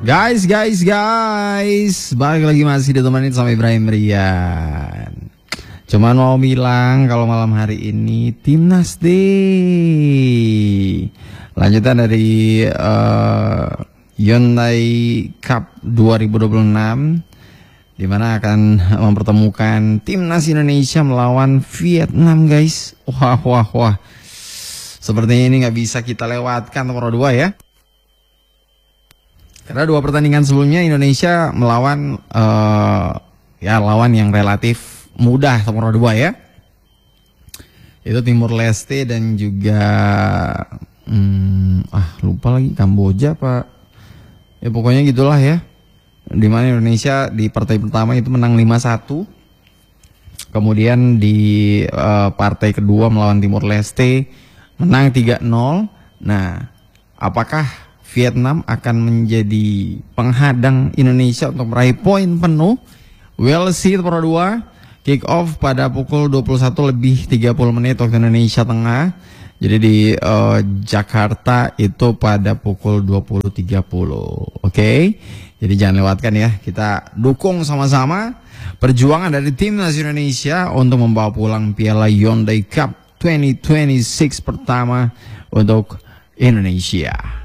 Guys, balik lagi masih ditemenin sama Ibrahim Rian. Cuman mau bilang kalau malam hari ini Timnas Day, lanjutan dari Hyundai Cup 2026, dimana akan mempertemukan Timnas Indonesia melawan Vietnam, guys. Wah. Sepertinya ini nggak bisa kita lewatkan nomor 2 ya. Karena 2 pertandingan sebelumnya Indonesia melawan lawan yang relatif mudah nomor 2 ya. Itu Timur Leste dan juga lupa lagi Kamboja Pak. Ya pokoknya gitulah ya. Dimana Indonesia di partai pertama itu menang 5-1. Kemudian di partai kedua melawan Timur Leste menang 3-0. Nah, apakah Vietnam akan menjadi penghadang Indonesia untuk meraih poin penuh? We'll see nomor 2. Kick off pada pukul 21:30 waktu Indonesia Tengah. Jadi di Jakarta itu pada pukul 20.30. Oke. Jadi jangan lewatkan ya. Kita dukung sama-sama perjuangan dari Timnas Indonesia untuk membawa pulang Piala Hyundai Cup 2026 pertama untuk Indonesia.